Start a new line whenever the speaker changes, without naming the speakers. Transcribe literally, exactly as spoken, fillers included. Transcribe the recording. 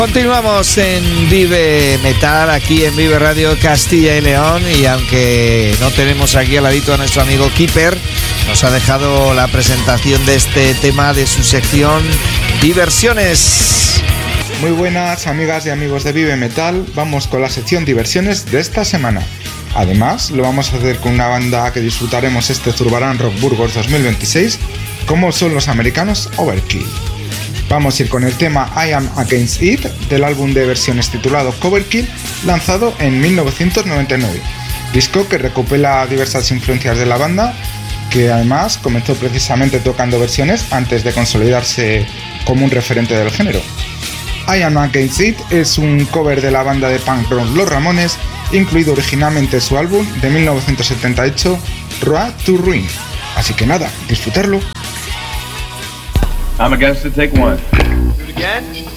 Continuamos en Vive Metal, aquí en Vive Radio Castilla y León, y aunque no tenemos aquí al ladito a nuestro amigo Keeper, nos ha dejado la presentación de este tema de su sección Diversiones.
Muy buenas amigas y amigos de Vive Metal, vamos con la sección Diversiones de esta semana. Además, lo vamos a hacer con una banda que disfrutaremos este Zurbarán Rock Burgos dos mil veintiséis, como son los americanos Overkill. Vamos a ir con el tema I Am Against It del álbum de versiones titulado Coverkill, lanzado en mil novecientos noventa y nueve, disco que recopila diversas influencias de la banda, que además comenzó precisamente tocando versiones antes de consolidarse como un referente del género. I Am Against It es un cover de la banda de punk rock Los Ramones, incluido originalmente en su álbum de mil novecientos setenta y ocho, Road to Ruin. Así que nada, disfrutarlo.
I'm against it, take one. Do it again.